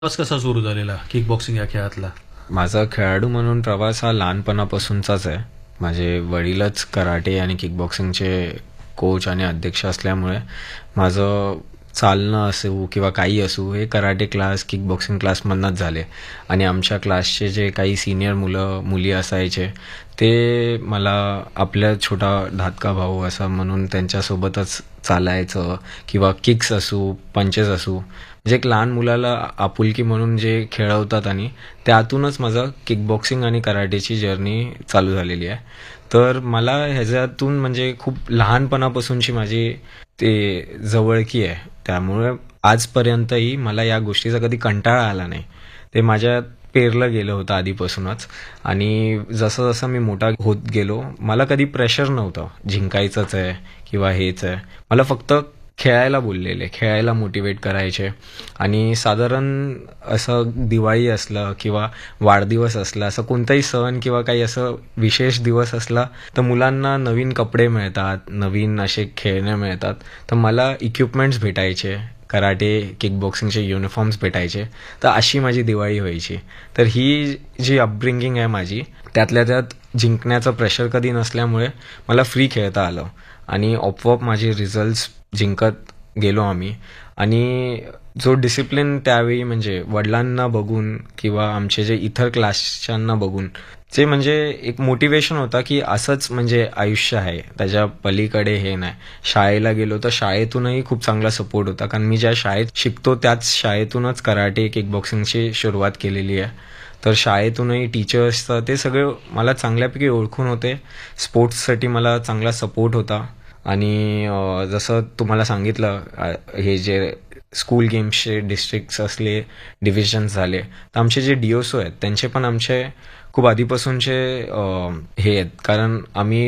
प्रवास कसा सुरू झालेला किक बॉक्सिंग या खेळातला? माझा खेळाडू म्हणून प्रवास हा लहानपणापासूनचाच आहे. माझे वडीलच कराटे आणि किकबॉक्सिंगचे कोच आणि अध्यक्ष असल्यामुळे माझं चालणं असो किंवा काही असो हे कराटे क्लास किकबॉक्सिंग क्लासमधनंच झाले. आणि आमच्या क्लासचे जे काही सिनियर मुलं मुली असायचे ते मला आपल्या छोटा धाकटा भाऊ असं म्हणून त्यांच्यासोबतच चालायचं किंवा किक्स असू पंचेस असू म्हणजे एक लहान मुलाला आपुलकी म्हणून जे खेळवतात आणि त्यातूनच माझं किकबॉक्सिंग आणि कराटेची जर्नी चालू झालेली आहे. तर मला ह्याच्यातून म्हणजे खूप लहानपणापासूनची माझी ते जवळकी आहे. त्यामुळे आजपर्यंतही मला या गोष्टीचा कधी कंटाळा आला नाही. ते माझ्यात पेरलं गेलं होतं आधीपासूनच. आणि जसं जसं मी मोठा होत गेलो मला कधी प्रेशर नव्हतं जिंकायचंच आहे किंवा हेच आहे. मला फक्त खेळायला बोललेले, खेळायला मोटिवेट करायचे. आणि साधारण असं दिवाळी असलं किंवा वाढदिवस असला असं कोणताही सण किंवा काही असं विशेष दिवस असला तर मुलांना नवीन कपडे मिळतात, नवीन असे खेळणे मिळतात. तर मला इक्विपमेंट्स भेटायचे, कराटे किकबॉक्सिंगचे युनिफॉर्म्स भेटायचे. तर अशी माझी दिवाळी व्हायची. तर ही जी अपब्रिंगिंग आहे माझी त्यातल्या त्यात जिंकण्याचं प्रेशर कधी नसल्यामुळे मला फ्री खेळता आलं. आणि आपोआप माझे रिझल्ट्स जिंकत गेलो आम्ही. आणि जो डिसिप्लिन त्यावेळी म्हणजे वडिलांना बघून किंवा आमचे जे इतर क्लासच्यांना बघून जे म्हणजे एक मोटिवेशन होता की असंच म्हणजे आयुष्य आहे, त्याच्या पलीकडे हे नाही. शाळेला गेलो तर शाळेतूनही खूप चांगला सपोर्ट होता, कारण मी ज्या शाळेत शिकतो त्याच शाळेतूनच कराटे किकबॉक्सिंगची सुरुवात केलेली आहे. तर शाळेतूनही टीचर्स ते सगळे मला चांगल्यापैकी ओळखून होते. स्पोर्ट्ससाठी मला चांगला सपोर्ट होता. आणि जसं तुम्हाला सांगितलं हे जे स्कूल गेम्सचे डिस्ट्रिक्ट्स असले, डिव्हिजन्स झाले, तर आमचे जे DOSO आहेत त्यांचे पण आमचे खूप आधीपासूनचे हे आहेत. कारण आम्ही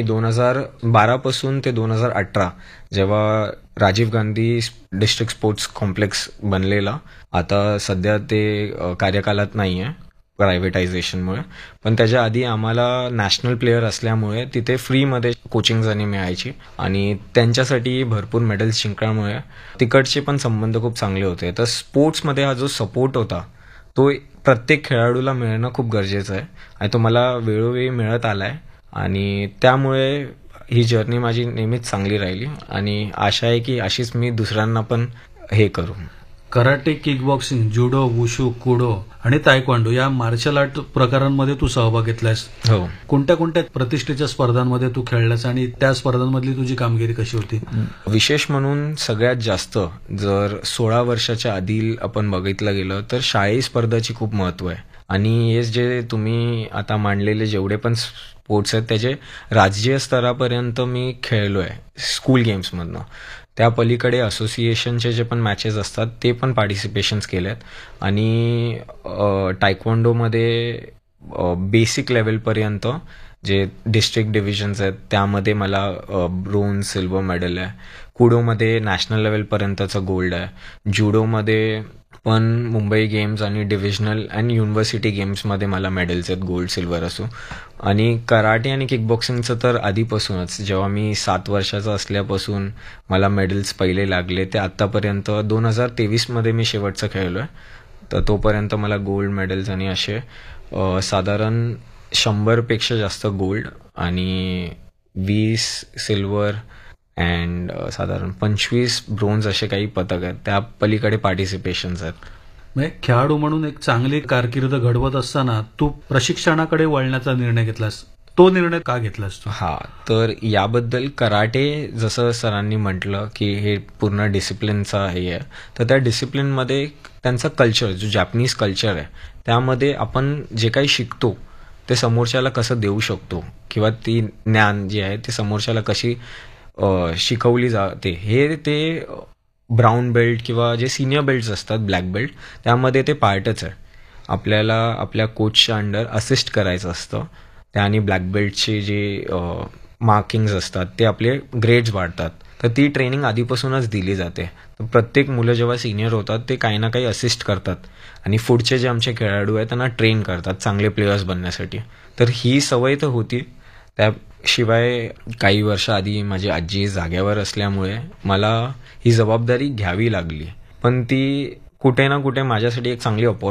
2012 ते 2018 जेव्हा Rajiv Gandhi district sports complex बनलेला, आता सध्या ते कार्यकालात नाही आहे प्रायव्हेटायझेशनमुळे, पण त्याच्या आधी आम्हाला नॅशनल प्लेयर असल्यामुळे तिथे फ्रीमध्ये कोचिंग आणि मिळायची. आणि त्यांच्यासाठी भरपूर मेडल्स जिंकल्यामुळे तिकडचे पण संबंध खूप चांगले होते. तर स्पोर्ट्समध्ये हा जो सपोर्ट होता तो प्रत्येक खेळाडूला मिळणं खूप गरजेचं आहे. आणि तो मला वेळोवेळी मिळत आला आहे. आणि त्यामुळे ही जर्नी माझी नेहमीच चांगली राहिली. आणि आशा आहे की अशीच मी दुसऱ्यांना पण हे करू. कराटे, किक बॉक्सिंग, जुडो, वुशू, कुडो आणि तायक्वांडो या मार्शल आर्ट प्रकारांमध्ये तू सहभाग घेतलायस. हो. कोणत्या कोणत्या प्रतिष्ठेच्या स्पर्धांमध्ये तू खेळलास आणि त्या स्पर्धांमधली तुझी कामगिरी कशी होती? विशेष म्हणून सगळ्यात जास्त जर 16 वर्षाच्या आधी आपण बघितलं गेलं तर शाळेय स्पर्धाची खूप महत्व आहे. आणि हे जे तुम्ही आता मांडलेले जेवढे पण स्पोर्ट्स आहेत त्याचे राज्य स्तरापर्यंत मी खेळलो आहे स्कूल गेम्समधनं. त्या पलीकडे असोसिएशनचे जे पण मॅचेस असतात ते पण पार्टिसिपेशन्स केलेत. आणि टायक्वांडोमध्ये बेसिक लेवलपर्यंत जे डिस्ट्रिक्ट डिव्हिजन्स आहेत त्यामध्ये मला ब्रोन्झ सिल्वर मेडल आहे. कुडोमध्ये नॅशनल लेवलपर्यंतचं गोल्ड आहे. जुडोमध्ये पण मुंबई गेम्स आणि डिव्हिजनल अँड युनिव्हर्सिटी गेम्समध्ये मला मेडल्स आहेत, गोल्ड सिल्वर असो. आणि कराटे आणि किकबॉक्सिंगचं तर आधीपासूनच, जेव्हा मी 7 वर्षाचा असल्यापासून मला मेडल्स पहिले लागले ते आत्तापर्यंत 2023 मी शेवटचं खेळलो आहे. तर तोपर्यंत मला गोल्ड मेडल्स आणि असे साधारण 100पेक्षा जास्त गोल्ड आणि 20 सिल्वर अँड साधारण 25 ब्रोन्झ असे काही पदक आहेत. त्या पलीकडे पार्टिसिपेशन्स आहेत. म्हणजे खेळाडू म्हणून एक चांगली कारकीर्द घडवत असताना तू प्रशिक्षणाकडे वळण्याचा निर्णय घेतलास. तो निर्णय का घेतलास तू? हा, तर याबद्दल कराटे जसं सरांनी म्हटलं की हे पूर्ण डिसिप्लिनचा हे आहे. तर त्या डिसिप्लिनमध्ये त्यांचा कल्चर, जो जॅपनीज कल्चर आहे त्यामध्ये आपण जे काही शिकतो ते समोरच्याला कसं देऊ शकतो किंवा ती ज्ञान जे आहे ते समोरच्याला कशी शिकवली जाते हे ते ब्राऊन बेल्ट किंवा जे सिनियर बेल्ट्स असतात ब्लॅक बेल्ट त्यामध्ये ते पार्टच आहे. आपल्याला आपल्या कोचच्या अंडर असिस्ट करायचं असतं. त्याने ब्लॅक बेल्टचे जे मार्किंग्स असतात ते आपले ग्रेड्स वाढतात. तर ती ट्रेनिंग आधीपासूनच दिली जाते. तर प्रत्येक मुलं जेव्हा सिनियर होतात ते काही ना काही असिस्ट करतात आणि पुढचे जे आमचे खेळाडू आहेत त्यांना ट्रेन करतात चांगले प्लेयर्स बनण्यासाठी. तर ही सवय तर होती. त्याशिवाय काही वर्ष आधी माझी आजी जाग्यावर असल्यामुळे मला ही जबाबदारी घ्यावी लागली. पण ती कुठे ना कुठे माझ्यासाठी एक चांगली